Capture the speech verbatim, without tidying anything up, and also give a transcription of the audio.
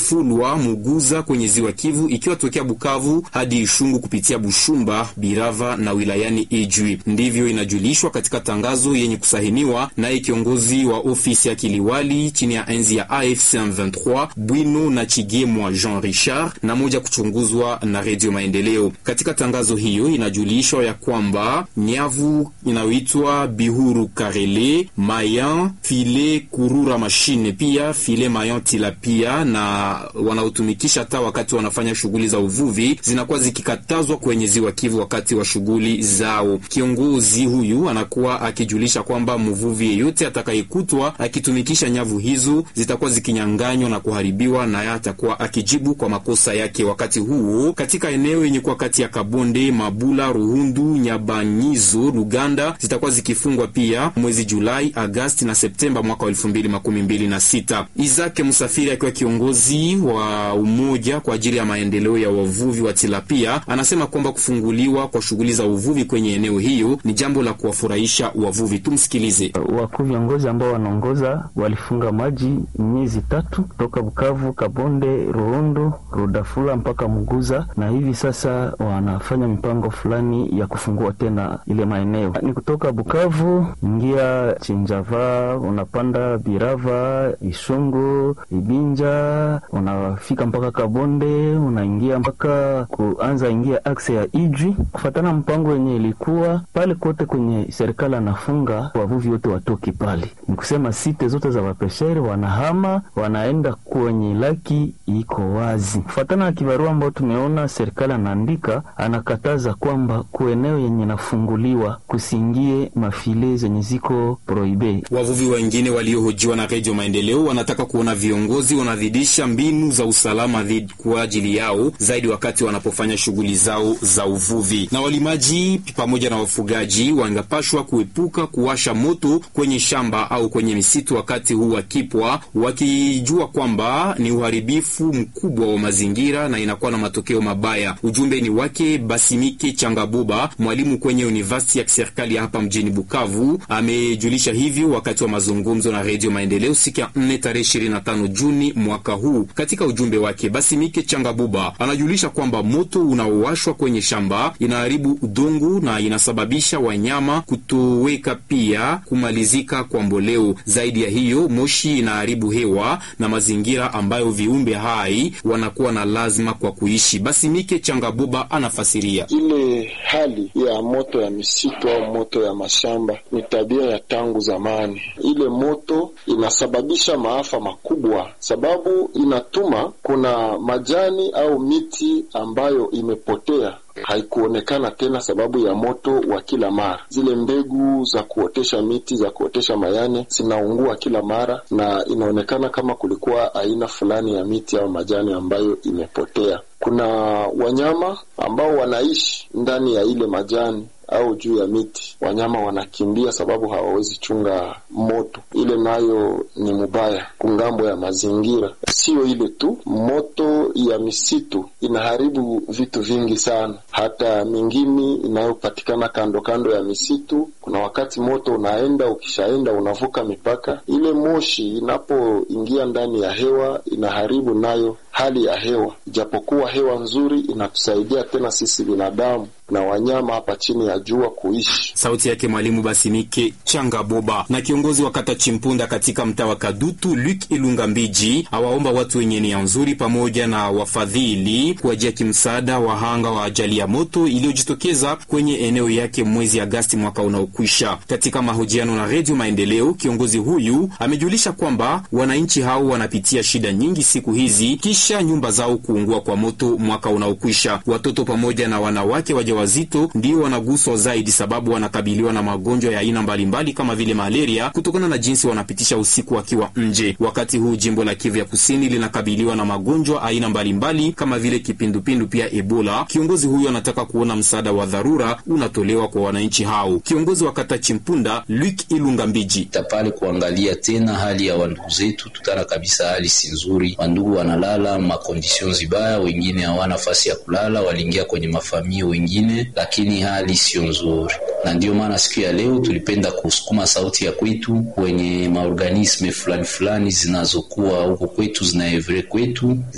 Fulwa, Muguza kwenye ziwa Kivu, ikiwa tokea Bukavu hadi Ishungu kupitia Bushumba, Birava na wilayani Ijwi. Ndivyo inajulishwa katika tangazo yenye kusahiniwa naye kiongozi wa ofisi ya kiliwali chini ya enzi ya A F C M vingt trois Bwino na Chigemwa Jean Richard, na moja kuchunguzwa na Radio Maendeleo. Katika tangazo hiyo inajulishwa ya kwamba nyavu inayoitwa Bihuru Karele, Mayan, File Kurura Machine, pia File Mayan Tilapia na wanaotumikisha hata wakati wanafanya shughuli za uvuvi zinakuwa zikikatazwa kwenye ziwa Kivu wakati wa shughuli zao. Kiongozi huyu anakuwa akijulisha kwamba mvuvi yeyote atakayekutwa akitumikisha nyavu hizo zitakuwa zikinyanganywa na kuharibiwa, na yeye atakuwa akijibu kwa makosa yake. Wakati huo katika eneo yenye kwa kati ya Kabonde, Mabula, Ruhundu, Nyabanyizo, Luganda zitakuwa zikifungwa pia mwezi Julai, Agosti na Septemba mwaka wa elfu mbili makumi mbili na sita. Isaac Musafiri akiwa kiongozi wa umoja kwa ajili ya maendeleo ya wavuvi wa tilapia anasema kwamba kufunguliwa kwa shughuli za uvuvi kwenye eneo hiyo ni jambo la kuwafurahisha wavuvi. Tumsikilize. Wakuu viongozi ambao wanaongoza walifunga maji miezi tatu toka Bukavu, Kabonde, Ruhundu, Rudafula mpaka Muguza, na hivi sasa wanafanya mipango fulani ya kufungua tena ile maeneo. Ni kutoka Bukavu ingia Chinjava, unapanda Birava, Ishungu, Ibinja, unafika mpaka Kabonde, unaingia mpaka kuanza ingia akse ya Ijwi. Kufatana mpango wenye ilikuwa pale kote kwenye serikali anafunga wavuvi wote watoki pale. Ni kusema site zote za wapesheri wanahama wanaenda kwenye laki iko wazi. Kufatana na kibarua ambao tumeona serikali anaandika, anakataza kwamba kueneo yenye nafunguliwa kusingie mafile zenye ziko prohibe. Wavuvi wengine waliohojiwa na Radio Maendeleo wanataka kuona viongozi wanadhidisha mbinu za usalama dhidi kwa ajili yao zaidi wakati wanapofanya shughuli zao za uvuvi. Na walimaji pamoja na wafugaji wangapashwa kuepuka kuwasha moto kwenye shamba au kwenye misitu wakati huu wakipwa, wakijua kwamba ni uharibifu mkubwa wa mazingira na inakuwa na matokeo mabaya. Ujumbe ni wake Basimike Changabuba, mwalimu kwenye university ya kiserikali hapa mjini Bukavu. Amejulisha hivyo wakati wa mazungumzo na Radio Maendeleo siku ya nne tarehe ishirini na tano Juni mwaka huu. Katika ujumbe wake, Basimike Changabuba anajulisha kwamba moto unaowashwa kwenye shamba inaharibu udongo na inasababisha wanyama kutoweka, pia kumalizika kwa mboleo. Zaidi ya hiyo, moshi inaharibu hewa na mazingira ambayo viumbe hai wanakuwa na lazima kwa kuishi. Basimike Changabuba anafasiria. Ile hali ya moto ya misitu au moto ya mashamba ni tabia ya tangu zamani. Ile moto inasababisha maafa makubwa, sababu inatuma kuna majani au miti ambayo imepotea haikuonekana tena sababu ya moto wa kila mara. Zile mbegu za kuotesha miti, za kuotesha mayane zinaungua kila mara, na inaonekana kama kulikuwa aina fulani ya miti au majani ambayo imepotea. Kuna wanyama ambao wanaishi ndani ya ile majani au juu ya miti. Wanyama wanakimbia sababu hawawezi chunga moto. Ile nayo ni mubaya kungambo ya mazingira. Sio ile tu, moto ya misitu inaharibu vitu vingi sana. Hata mingini inayopatikana kando kando ya misitu, kuna wakati moto unaenda, ukishaenda unavuka mipaka. Ile moshi inapoingia ndani ya hewa inaharibu nayo hali ya hewa. Ijapokuwa hewa nzuri inatusaidia tena sisi binadamu na wanyama hapa chini ya jua kuishi. Sauti yake mwalimu Basimike Changaboba. Na kiongozi wa kata Chimpunda katika mtaa wa Kadutu, Luc Ilunga Mbiji, awaomba watu wenye nia nzuri pamoja na wafadhili kuwajia kimsaada wahanga wa ajali ya moto iliyojitokeza kwenye eneo yake mwezi Agosti mwaka unaokwisha. Katika mahojiano na Radio Maendeleo, kiongozi huyu amejulisha kwamba wananchi hao wanapitia shida nyingi siku hizi kisha nyumba zao kuungua kwa moto mwaka unaokwisha. Watoto pamoja na wanawake waja wazito ndio wanaguswa zaidi, sababu wanakabiliwa na magonjwa ya aina mbalimbali kama vile malaria kutokana na jinsi wanapitisha usiku wakiwa nje. Wakati huu jimbo la Kivu ya Kusini linakabiliwa na magonjwa aina mbalimbali kama vile kipindupindu pia Ebola. Kiongozi huyu anataka kuona msaada wa dharura unatolewa kwa wananchi hao. Kiongozi wa kata Chimpunda, Luc Ilunga Mbiji: tapale kuangalia tena hali ya wandugu zetu, tutana kabisa hali si nzuri. Wandugu wanalala ma conditions zibaya, wengine hawana nafasi ya kulala, waliingia kwenye mafamia wengine, lakini hali sio nzuri. Na ndio maana siku ya leo tulipenda kusukuma sauti ya kwetu kwenye maorganisme fulani fulani zinazokuwa huko kwetu, zinaevre kwetu,